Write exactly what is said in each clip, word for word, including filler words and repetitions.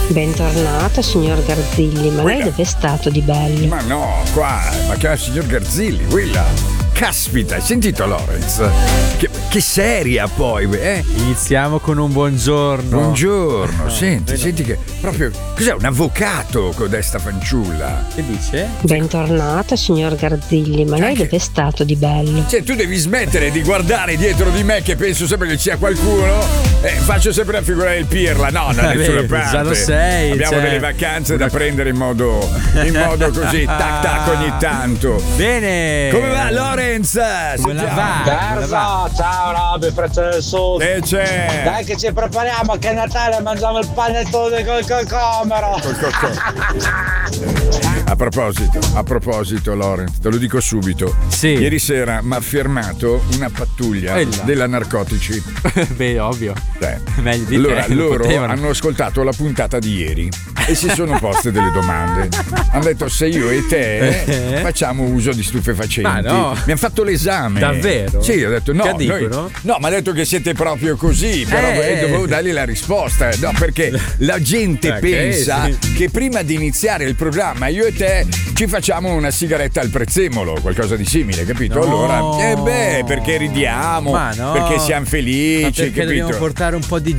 Bentornato signor Garzilli, ma lei dove è stato di bello? Ma no, qua, ma che è il signor Garzilli, quella. Caspita, hai sentito Lorenz? Che, che seria poi, eh? Iniziamo con un buongiorno. Buongiorno, no, senti, vedo. senti che proprio. Cos'è un avvocato codesta fanciulla? Che dice? Bentornato signor Garzilli, ma lei Anche- dove è stato di bello? Cioè, tu devi smettere di guardare dietro di me che penso sempre che ci sia qualcuno e faccio sempre la figura del pirla. No, da Vabbè, nessuna parte. già lo sei, Abbiamo cioè- delle vacanze da prendere in modo, in modo così, tac tac ogni tanto. Bene. Come va Lorenz? Come la Sentiamo. va? Garza, ciao Robby, prezzo del sud. E c'è. Dai che ci prepariamo che è Natale, mangiamo il panettone col cocomero. Col cocco. A proposito, a proposito, Lorenz, te lo dico subito. Sì. Ieri sera mi ha fermato una pattuglia Ella. della narcotici. Beh, ovvio. Cioè, Meglio di allora, te, non loro potevano. hanno ascoltato la puntata di ieri e si sono poste delle domande. Hanno detto se io e te Eh? facciamo uso di stupefacenti. Ma no. Mi hanno fatto l'esame. Davvero? Sì, ho detto no. Che noi- dicono? no, ma ha detto che siete proprio così. Però Eh. eh, dovevo dargli la risposta. No, perché la gente Eh, pensa che sì. che prima di iniziare il programma io e te ci facciamo una sigaretta al prezzemolo, qualcosa di simile, capito? No. Allora, eh beh, perché ridiamo, Ma no. perché siamo felici, Ma perché capito? dobbiamo portare un po' di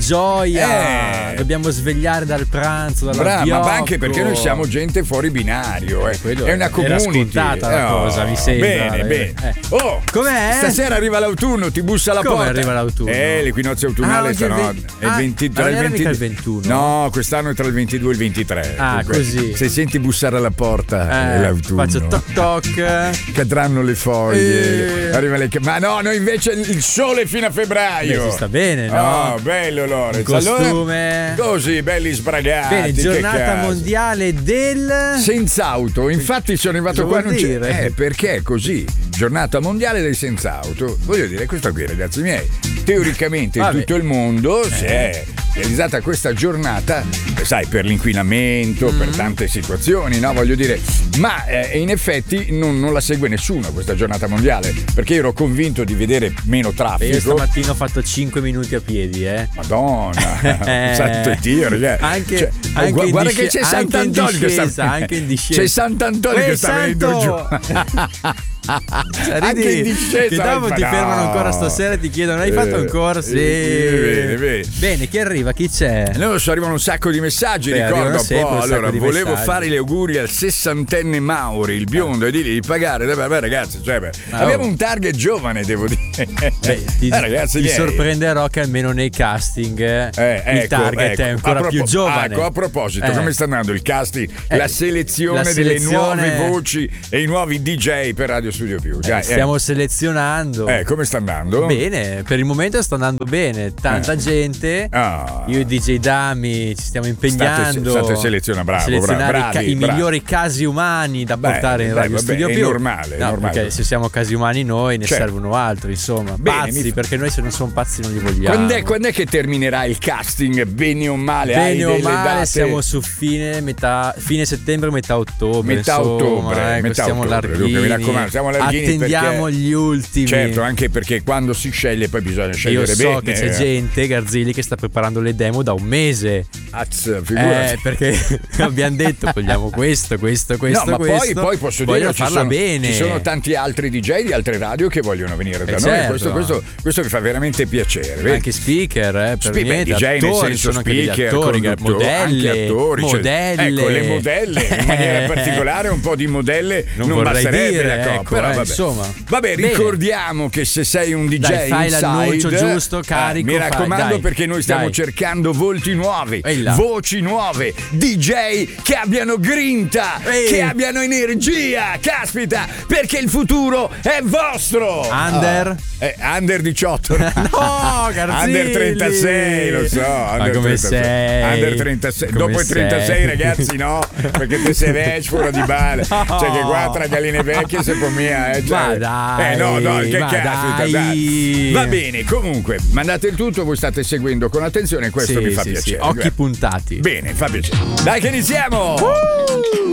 gioia. Eh. Dobbiamo svegliare dal pranzo, dalla Brava, biocco. ma anche perché noi siamo gente fuori binario, eh. Quello È una era community. scontata la Oh, cosa, mi sembra. Bene, bene. Eh. Oh, Com'è? stasera arriva l'autunno, ti bussa alla Come porta. arriva l'autunno? Eh, l'equinozio autunnale Ah, oggi è il sarà ve- è il ah, venti, ma tra non il era venti mica il ventuno? No, quest'anno è tra il ventidue e il ventitré. Ah, Dunque, così. Se senti bussare alla porta Eh, è l'autunno. faccio toc toc. Cadranno le foglie. Eh. Arriva le... Ma no, noi invece il sole fino a febbraio. Beh, si sta bene, no? Oh, bello Lorenz. In Allora, costume. così, belli sbragati. Bene, che giornata cazzo. mondiale del Senza auto, infatti sono arrivato Cosa qua vuol non c'è. dire? Eh, perché è così? Giornata mondiale del senza auto. Voglio dire, questo qui, ragazzi miei, teoricamente in Vabbè. tutto il mondo si è realizzata questa giornata, sai, per l'inquinamento, per tante situazioni, no? Voglio dire, ma eh, in effetti non, non la segue nessuno questa giornata mondiale, perché io ero convinto di vedere meno Io traffico. stamattina ho fatto cinque minuti a piedi, eh. Madonna, Eh. santo Dio, ragazzi. Anche- Cioè, anche gu- in guarda disce- che c'è anche in Sant'Antonio che discesa, sta anche in discesa. C'è Sant'Antonio Uè, che sta venendo giù. Santo! Anche in discesa, che dopo ma ti no. fermano ancora stasera e ti chiedono hai fatto Eh, ancora? Sì. eh, bene, bene. Bene, chi arriva? Chi c'è? Non lo so, arrivano un sacco di messaggi, Beh, ricordo arrivano un sempre po'. un sacco Allora, di volevo messaggi. fare gli auguri al sessantenne Mauri, il biondo, e dirgli di pagare. Beh, beh, ragazzi, cioè, beh, Ah, abbiamo oh. un target giovane, devo dire. Beh, ti, Eh, ragazzi, ti miei. sorprenderò che almeno nei casting eh, Eh, il ecco, target ecco. è ancora A propo- più giovane. Ecco, a proposito, Eh. come sta andando il casting, Eh, la selezione la delle selezione- nuove voci e i nuovi D J per Radio Studio Più? Eh, Dai, stiamo selezionando. eh. Eh, come sta andando? Bene, per il momento sta andando bene. Tanta Eh. gente. Ah. Io e D J Dami ci stiamo impegnando. State- state selezionando, bravo, a selezionare bravo, i ca- bravi, i bravi. migliori casi umani da Beh, portare in dai, Radio vabbè, Studio è Più. normale, è No, normale. perché se siamo casi umani noi ne Certo. servono altri, insomma. Bene, Pazzi, mi fa- perché noi se non sono pazzi non li vogliamo. Quando è, quando è che terminerà il casting? Bene o male? Hai Bene o delle male date? siamo su fine, metà, fine settembre, metà ottobre. Metà insomma, ottobre, ecco, metà stiamo ottobre. larghini. Dunque, mi raccomando, siamo larghini Attendiamo perché- gli ultimi. Certo, anche perché quando si sceglie poi bisogna Io scegliere so bene. che c'è gente, Garzilli, che sta preparando le demo da un mese. Az, figurati. Eh, perché abbiamo detto togliamo questo, questo, questo, no, ma questo. poi, poi posso dire Vogliono che ci farla sono, bene. ci sono tanti altri D J di altre radio che vogliono venire da Eh, noi. certo. Questo, questo, questo mi fa veramente piacere. vedi? Anche speaker, eh, per Spe- beh, niente, D J nel attori, senso sono anche degli speaker, attori, conduttori, modelle, anche attori, cioè- modelle. ecco, le modelle in maniera particolare, un po' di modelle non, Non vorrei basterebbe dire, la coppia, ecco, però eh, vabbè. insomma. Vabbè, Bene. ricordiamo che se sei un D J Dai, fai inside, l'annuncio giusto, eh, carico, mi fai, raccomando, dai, perché noi stiamo dai. cercando volti nuovi, Ehi là. voci nuove, D J che abbiano grinta, Ehi. che abbiano energia, caspita, perché il futuro è vostro. Under? Ah, eh, under diciotto. No, Garzilli. Under trentasei, lo so. Under come trentasei. sei? Under trentasei. Come Dopo i trentasei, sei? ragazzi, no, perché te sei vecchio, fuori di balle. Cioè che qua tra galline vecchie se può mia, eh. Cioè, Ma dai, eh no, no, che ma caspita, dai. dai. Va bene, comunque, mandate il tutto, voi state seguendo con attenzione, questo Sì, mi fa sì, piacere. sì, occhi puntati. Bene, fa piacere. Dai che iniziamo!